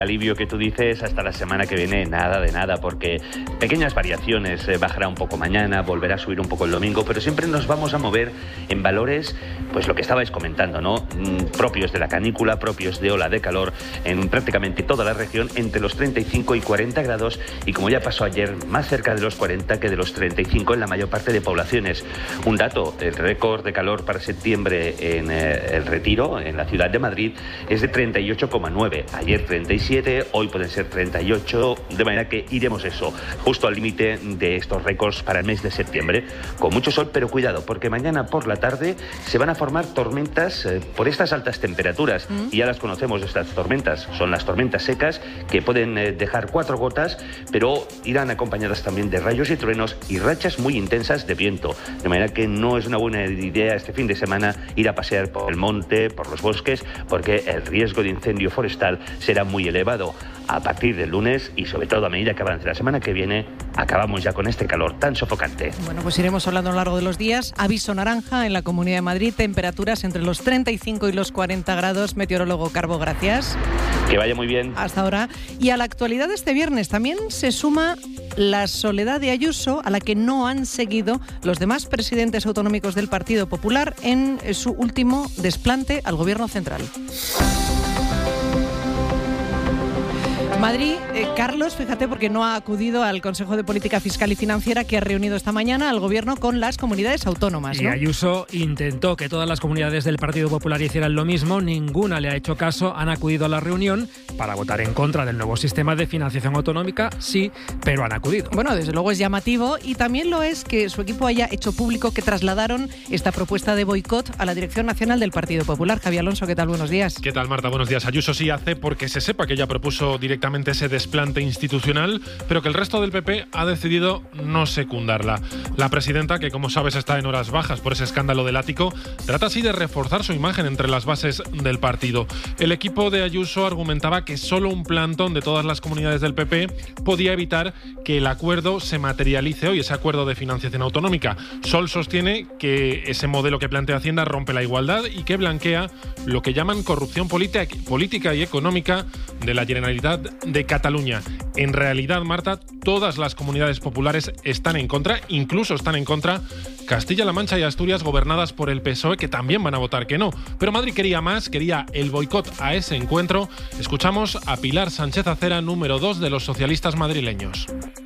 Alivio que tú dices hasta la semana que viene, nada de nada, porque pequeñas variaciones, bajará un poco mañana, volverá a subir un poco el domingo, pero siempre nos vamos a mover en valores, pues lo que estabais comentando, ¿no? Propios de la canícula, propios de ola de calor en prácticamente toda la región, entre los 35 y 40 grados, y como ya pasó ayer, más cerca de los 40 que de los 35 en la mayor parte de poblaciones. Un dato, el récord de calor para septiembre en el Retiro, en la ciudad de Madrid, es de 38,9, ayer 37, hoy pueden ser 38, de manera que iremos eso, justo al límite de estos récords para el mes de septiembre, con mucho sol, pero cuidado, porque mañana por la tarde se van a formar tormentas por estas altas temperaturas, y ya las conocemos, estas tormentas, son las tormentas secas, que pueden dejar 4 gotas, pero irán acompañadas también de rayos y truenos y rachas muy intensas de viento, de manera que no es una buena idea este fin de semana ir a pasear por el monte, por los bosques, porque el riesgo de incendio forestal será muy elevado. A partir del lunes y sobre todo a medida que avance la semana que viene, acabamos ya con este calor tan sofocante. Bueno, pues iremos hablando a lo largo de los días. Aviso naranja en la Comunidad de Madrid, temperaturas entre los 35 y los 40 grados. Meteorólogo Carbo, gracias. Que vaya muy bien. Hasta ahora. Y a la actualidad de este viernes también se suma la soledad de Ayuso, a la que no han seguido los demás presidentes autonómicos del Partido Popular en su último desplante al Gobierno central. Madrid, Carlos, fíjate, porque no ha acudido al Consejo de Política Fiscal y Financiera que ha reunido esta mañana al Gobierno con las comunidades autónomas, ¿no? Y Ayuso intentó que todas las comunidades del Partido Popular hicieran lo mismo, ninguna le ha hecho caso, han acudido a la reunión para votar en contra del nuevo sistema de financiación autonómica, sí, pero han acudido. Bueno, desde luego es llamativo, y también lo es que su equipo haya hecho público que trasladaron esta propuesta de boicot a la Dirección Nacional del Partido Popular. Javier Alonso, ¿qué tal? Buenos días. ¿Qué tal, Marta? Buenos días. Ayuso sí hace porque se sepa que ella propuso directamente ese desplante institucional, pero que el resto del PP ha decidido no secundarla. La presidenta, que como sabes está en horas bajas por ese escándalo del ático, trata así de reforzar su imagen entre las bases del partido. El equipo de Ayuso argumentaba que solo un plantón de todas las comunidades del PP podía evitar que el acuerdo se materialice hoy, ese acuerdo de financiación autonómica. Sol sostiene que ese modelo que plantea Hacienda rompe la igualdad y que blanquea lo que llaman corrupción política y económica de la Generalitat de Cataluña. En realidad, Marta, todas las comunidades populares están en contra, incluso están en contra Castilla-La Mancha y Asturias, gobernadas por el PSOE, que también van a votar que no. Pero Madrid quería más, quería el boicot a ese encuentro. Escuchamos a Pilar Sánchez Acera, número 2 de los socialistas madrileños.